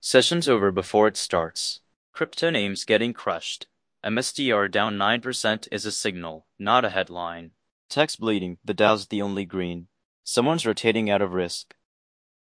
Session's over before it starts. Crypto names getting crushed. MSTR down 9% is a signal, not a headline. Tech's bleeding, but Dow's the only green. Someone's rotating out of risk.